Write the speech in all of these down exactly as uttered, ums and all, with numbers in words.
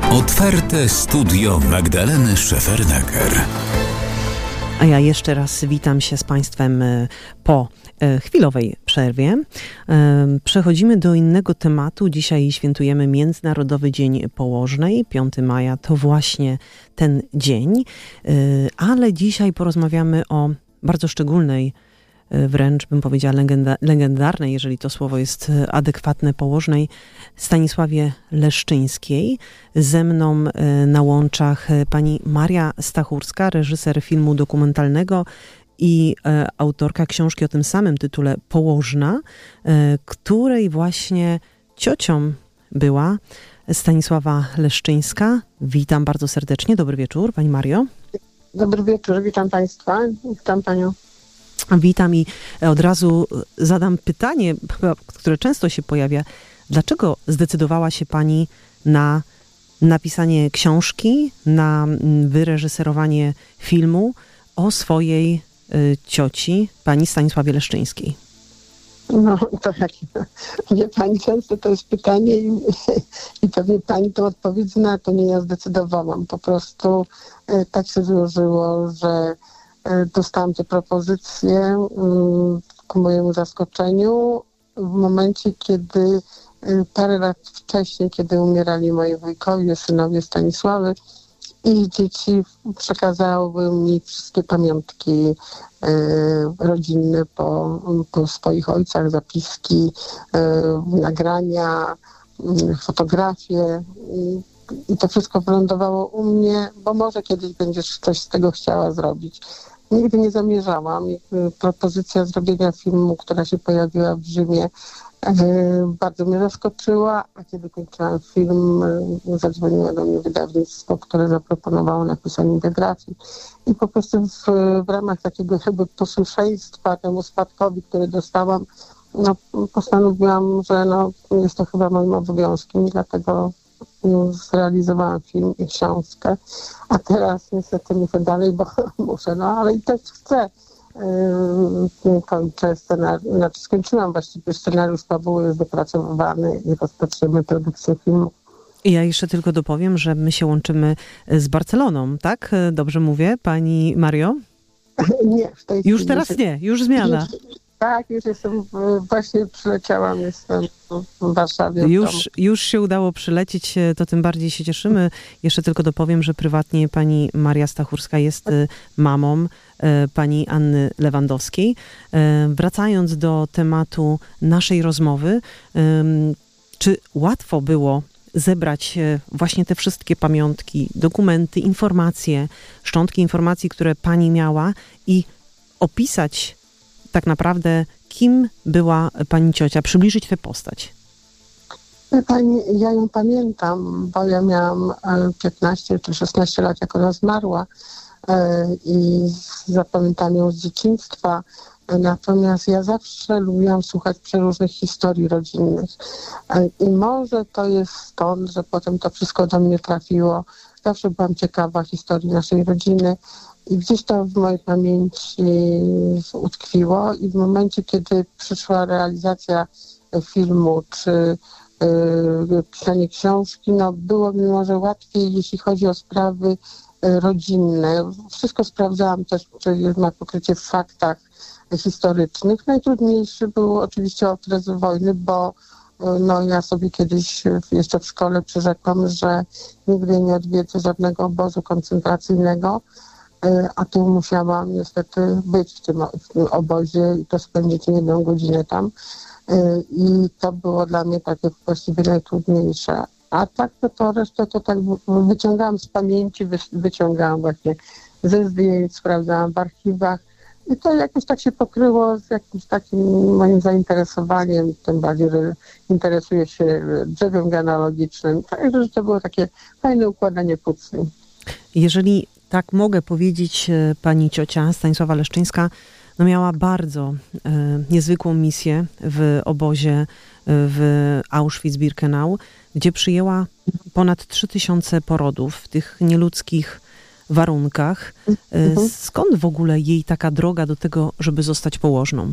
Otwarte studio Magdaleny Szefernaker. A ja jeszcze raz witam się z Państwem po chwilowej przerwie. Przechodzimy do innego tematu. Dzisiaj świętujemy Międzynarodowy Dzień Położnej. piątego maja to właśnie ten dzień. Ale dzisiaj porozmawiamy o bardzo szczególnej, wręcz bym powiedziała legenda, legendarnej, jeżeli to słowo jest adekwatne, położnej, Stanisławie Leszczyńskiej. Ze mną na łączach pani Maria Stachurska, reżyser filmu dokumentalnego i e, autorka książki o tym samym tytule Położna, e, której właśnie ciocią była Stanisława Leszczyńska. Witam bardzo serdecznie. Dobry wieczór, pani Mario. Dobry wieczór, witam państwa, witam panią. Witam i od razu zadam pytanie, które często się pojawia. Dlaczego zdecydowała się pani na napisanie książki, na wyreżyserowanie filmu o swojej y, cioci, pani Stanisławie Leszczyńskiej? No to jak wie pani, często to jest pytanie i, i pewnie pani to odpowiedź zna, to nie ja zdecydowałam. Po prostu y, tak się złożyło, że dostałam te propozycje ku mojemu zaskoczeniu w momencie, kiedy parę lat wcześniej, kiedy umierali moi wujkowie, synowie Stanisławy, ich dzieci przekazały mi wszystkie pamiątki rodzinne po, po swoich ojcach, zapiski, nagrania, fotografie. I to wszystko wylądowało u mnie, bo może kiedyś będziesz coś z tego chciała zrobić. Nigdy nie zamierzałam. Propozycja zrobienia filmu, która się pojawiła w Rzymie, bardzo mnie zaskoczyła, a kiedy kończyłam film, zadzwoniło do mnie wydawnictwo, które zaproponowało napisanie biografii. I po prostu w, w ramach takiego jakby posłuszeństwa temu spadkowi, który dostałam, no, postanowiłam, że no, jest to chyba moim obowiązkiem i dlatego zrealizowałam film i książkę, a teraz niestety muszę dalej, bo muszę, no ale i też chcę. Yy, kończę scenariusz, znaczy skończyłam właściwie scenariusz, fabuły jest dopracowywany i rozpoczniemy produkcję filmu. I ja jeszcze tylko dopowiem, że my się łączymy z Barceloną, tak? Dobrze mówię, pani Mario? Nie, w tej Już teraz nie, już zmiana. Tak, już jestem, właśnie przyleciałam, jestem w Warszawie. Już, już się udało przylecieć, to tym bardziej się cieszymy. Jeszcze tylko dopowiem, że prywatnie pani Maria Stachurska jest mamą pani Anny Lewandowskiej. Wracając do tematu naszej rozmowy, czy łatwo było zebrać właśnie te wszystkie pamiątki, dokumenty, informacje, szczątki informacji, które pani miała i opisać tak naprawdę, kim była pani ciocia, przybliżyć tę postać? Pani, ja ją pamiętam, bo ja miałam piętnaście czy szesnaście lat, jak ona zmarła i zapamiętam ją z dzieciństwa. Natomiast ja zawsze lubiłam słuchać przeróżnych historii rodzinnych. I może to jest stąd, że potem to wszystko do mnie trafiło. Zawsze byłam ciekawa historii naszej rodziny. I gdzieś to w mojej pamięci utkwiło i w momencie, kiedy przyszła realizacja filmu czy y, pisanie książki, no było mi może łatwiej, jeśli chodzi o sprawy y, rodzinne. Wszystko sprawdzałam też, czy ma pokrycie w faktach historycznych. Najtrudniejszy był oczywiście okres wojny, bo y, no, ja sobie kiedyś jeszcze w szkole przyrzekłam, że nigdy nie odwiedzę żadnego obozu koncentracyjnego, a tu musiałam niestety być w tym, w tym obozie i to spędzić jedną godzinę tam. I to było dla mnie takie właściwie najtrudniejsze. A tak to, to resztę to tak wyciągałam z pamięci, wy, wyciągałam właśnie ze zdjęć, sprawdzałam w archiwach i to jakoś tak się pokryło z jakimś takim moim zainteresowaniem, tym bardziej, że interesuję się drzewem genealogicznym. Także to było takie fajne układanie pucli. Jeżeli tak mogę powiedzieć, pani ciocia Stanisława Leszczyńska no miała bardzo e, niezwykłą misję w obozie w Auschwitz-Birkenau, gdzie przyjęła ponad trzy tysiące porodów w tych nieludzkich warunkach. E, skąd w ogóle jej taka droga do tego, żeby zostać położną?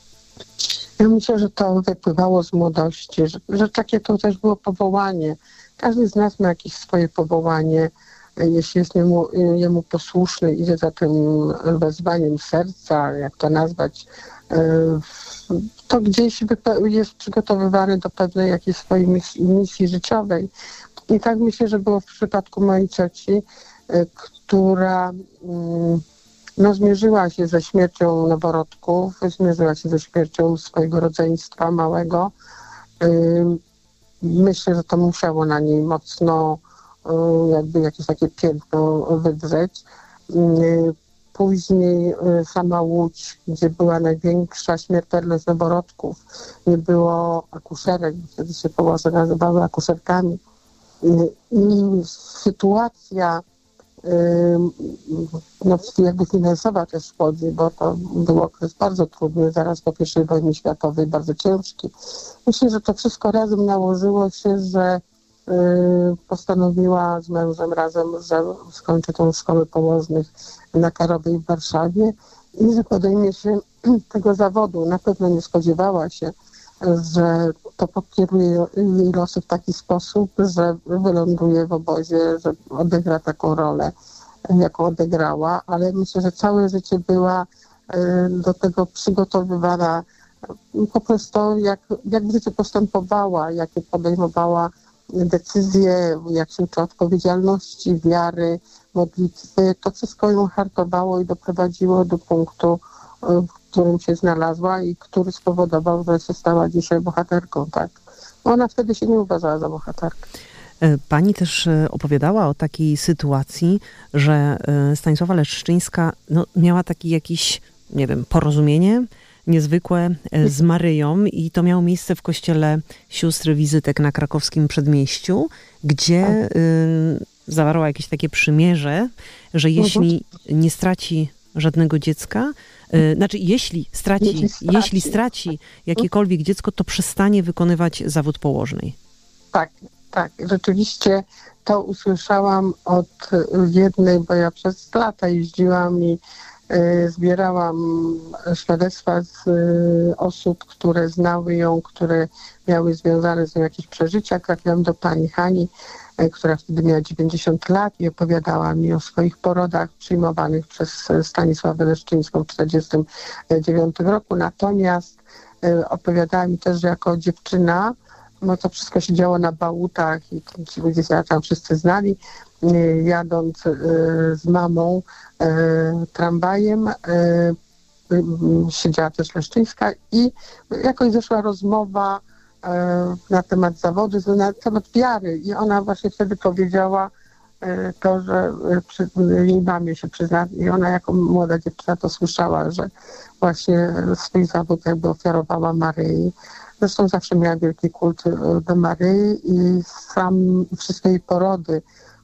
Ja myślę, że to wypływało z młodości, że, że takie to też było powołanie. każdy z nas ma jakieś swoje powołanie. Jeśli jest jemu, jemu posłuszny, idzie za tym wezwaniem serca, jak to nazwać, to gdzieś jest przygotowywany do pewnej jakiejś swojej misji, misji życiowej. I tak myślę, że było w przypadku mojej cioci, która no, zmierzyła się ze śmiercią noworodków, zmierzyła się ze śmiercią swojego rodzeństwa małego. Myślę, że to musiało na niej mocno jakby jakieś takie piętno wydrzeć. Później sama Łódź, gdzie była największa śmiertelność noworodków, nie było akuszerek, wtedy się położe nazywały akuszerkami. I sytuacja no, jakby finansowa też w Łodzi, bo to był okres bardzo trudny, zaraz po pierwszej wojnie światowej, bardzo ciężki. Myślę, że to wszystko razem nałożyło się, że postanowiła z mężem razem, że skończy tą szkołę położnych na Karowej w Warszawie i że podejmie się tego zawodu. Na pewno nie spodziewała się, że to pokieruje jej losy w taki sposób, że wyląduje w obozie, że odegra taką rolę, jaką odegrała, ale myślę, że całe życie była do tego przygotowywana po prostu jak, jak w życiu postępowała, jakie podejmowała decyzje, jak się uczy odpowiedzialności, wiary, modlitwy. To wszystko ją hartowało i doprowadziło do punktu, w którym się znalazła i który spowodował, że się stała dzisiaj bohaterką. Tak? Ona wtedy się nie uważała za bohaterkę. Pani też opowiadała o takiej sytuacji, że Stanisława Leszczyńska no, miała taki jakiś, nie wiem, porozumienie niezwykłe z Maryją i to miało miejsce w kościele sióstr Wizytek na krakowskim Przedmieściu, gdzie y, zawarła jakieś takie przymierze, że jeśli nie straci żadnego dziecka, y, znaczy jeśli straci, jeśli straci. jeśli straci jakiekolwiek dziecko, to przestanie wykonywać zawód położnej. Tak, tak. Rzeczywiście to usłyszałam od jednej, bo ja przez lata jeździłam i zbierałam świadectwa z osób, które znały ją, które miały związane z nią jakieś przeżycia. Trafiłam do pani Hani, która wtedy miała dziewięćdziesiąt lat i opowiadała mi o swoich porodach przyjmowanych przez Stanisławę Leszczyńską w tysiąc dziewięćset czterdziestym dziewiątym roku. Natomiast opowiadała mi też, że jako dziewczyna, no to wszystko się działo na Bałutach i ci ludzie się tam wszyscy znali. Jadąc y, z mamą y, tramwajem, y, y, siedziała też Leszczyńska i jakoś zeszła rozmowa y, na temat zawodu, na temat wiary i ona właśnie wtedy powiedziała y, to, że y, przy, jej mamie się przyzna i ona jako młoda dziewczyna to słyszała, że właśnie swój zawód jakby ofiarowała Maryi. Zresztą zawsze miała wielki kult do Maryi i sam wszystkie jej porody,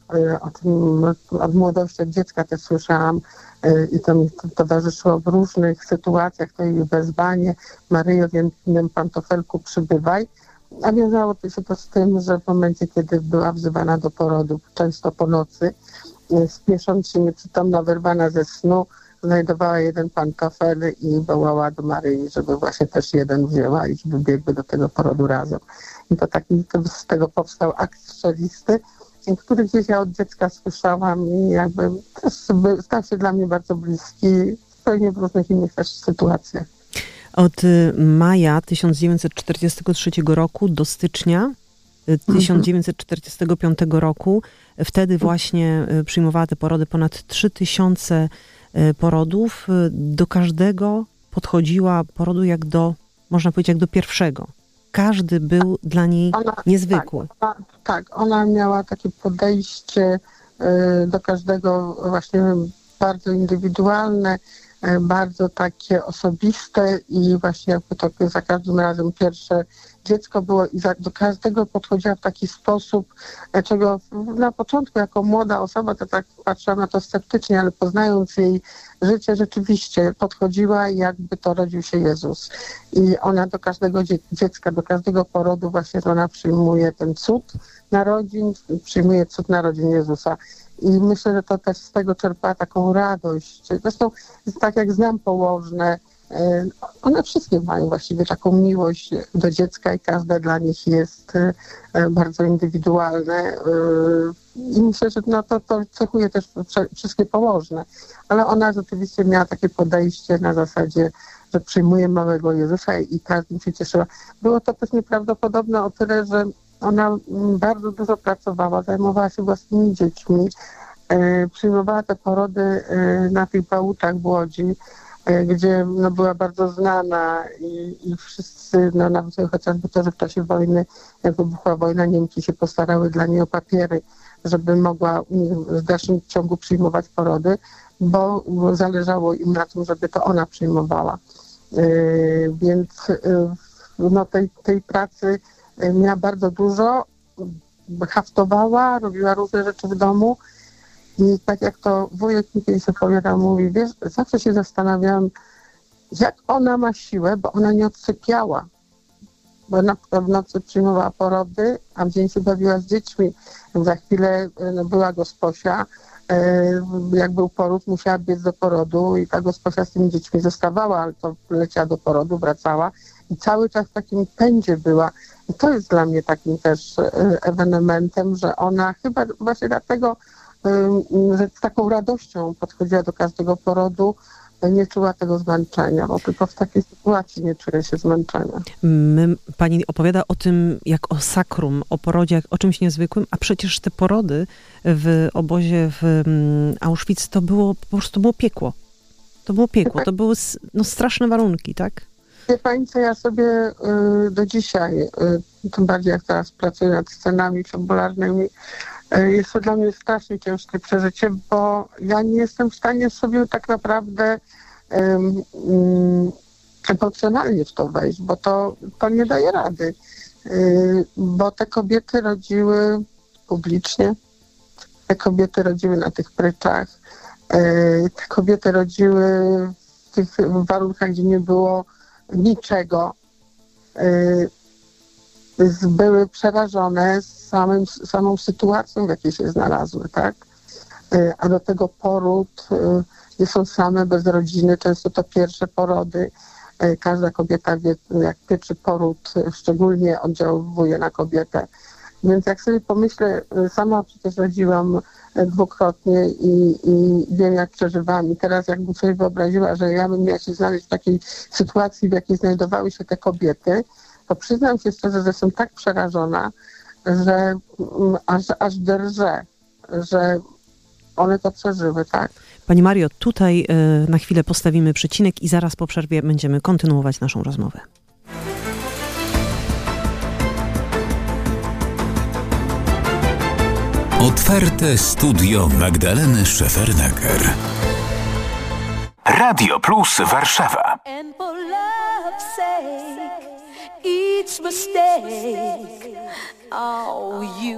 o tym od młodości, od dziecka też słyszałam i to mi towarzyszyło w różnych sytuacjach, to jej wezwanie Maryjo, w jednym pantofelku przybywaj, a wiązało się to z tym, że w momencie, kiedy była wzywana do porodu, często po nocy, spiesząc się nieprzytomna, wyrwana ze snu, znajdowała jeden pantofel i wołała do Maryi, żeby właśnie też jeden wzięła i żeby biegły do tego porodu razem. I to taki, to z tego powstał akt strzelisty, który gdzieś ja od dziecka słyszałam i jakby też stał się dla mnie bardzo bliski, pewnie w różnych innych też sytuacjach. Od maja tysiąc dziewięćset czterdziestego trzeciego roku do stycznia tysiąc dziewięćset czterdziestego piątego roku, wtedy właśnie przyjmowała te porody, ponad trzy tysiące porodów. Do każdego podchodziła porodu jak do, można powiedzieć, jak do pierwszego. Każdy był dla niej ona, niezwykły. Tak ona, tak, ona miała takie podejście y, do każdego właśnie bardzo indywidualne, y, bardzo takie osobiste i właśnie jakby to za każdym razem pierwsze dziecko było i za, do każdego podchodziła w taki sposób, czego na początku jako młoda osoba to tak patrzyłam na to sceptycznie, ale poznając jej życie rzeczywiście podchodziła jakby to rodził się Jezus. I ona do każdego dzie- dziecka, do każdego porodu właśnie ona przyjmuje ten cud narodzin, przyjmuje cud narodzin Jezusa. I myślę, że to też z tego czerpała taką radość. Zresztą tak jak znam położne, One wszystkie mają właściwie taką miłość do dziecka i każda dla nich jest bardzo indywidualne. I myślę, że no to, to cechuje też wszystkie położne. Ale ona rzeczywiście miała takie podejście na zasadzie, że przyjmuje małego Jezusa i każdym się cieszyła. Było to też nieprawdopodobne o tyle, że ona bardzo dużo pracowała, zajmowała się własnymi dziećmi, przyjmowała te porody na tych bałutach w Łodzi, gdzie no, była bardzo znana i, i wszyscy, no nawet chociażby to, że w czasie wojny, jak wybuchła wojna, Niemki się postarały dla niej o papiery, żeby mogła w dalszym ciągu przyjmować porody, bo zależało im na tym, żeby to ona przyjmowała. Yy, więc yy, no, tej, tej pracy miała bardzo dużo, haftowała, robiła różne rzeczy w domu. I tak jak to wujek mi kiedyś opowiadał, mówi, wiesz, zawsze się zastanawiałam, jak ona ma siłę, bo ona nie odsypiała. Bo na w nocy przyjmowała porody, a w dzień się bawiła z dziećmi. Za chwilę no, była gosposia, jak był poród, musiała biec do porodu i ta gosposia z tymi dziećmi zostawała, ale to leciała do porodu, wracała i cały czas w takim pędzie była. I to jest dla mnie takim też ewenementem, że ona chyba właśnie dlatego, że z taką radością podchodziła do każdego porodu, nie czuła tego zmęczenia, bo tylko w takiej sytuacji nie czuje się zmęczenia. My, pani opowiada o tym jak o sakrum, o porodzie, jak o czymś niezwykłym, a przecież te porody w obozie w Auschwitz to było po prostu było piekło. To było piekło, to były no, straszne warunki, tak? Wie pani co, ja sobie y, do dzisiaj, y, tym bardziej jak teraz pracuję nad scenami fabularnymi, jest to dla mnie strasznie ciężkie przeżycie, bo ja nie jestem w stanie sobie tak naprawdę um, um, emocjonalnie w to wejść, bo to, to nie daje rady. Yy, bo te kobiety rodziły publicznie, te kobiety rodziły na tych pryczach, yy, te kobiety rodziły w tych warunkach, gdzie nie było niczego. Yy, były przerażone samym, samą sytuacją, w jakiej się znalazły, tak? A do tego poród, gdzie są same, bez rodziny, często to pierwsze porody. Każda kobieta wie, jak pierwszy poród szczególnie oddziałuje na kobietę. Więc jak sobie pomyślę, sama przecież rodziłam dwukrotnie i, i wiem, jak przeżywam. I teraz jakbym sobie wyobraziła, że ja bym miała się znaleźć w takiej sytuacji, w jakiej znajdowały się te kobiety, to przyznam się szczerze, że jestem tak przerażona, że aż, aż drżę, że one to przeżyły, tak? Pani Mario, tutaj y, na chwilę postawimy przecinek i zaraz po przerwie będziemy kontynuować naszą rozmowę. Otwarte studio Magdaleny Szefernaker. Radio Plus Warszawa. And for love's sake, each mistake, oh, you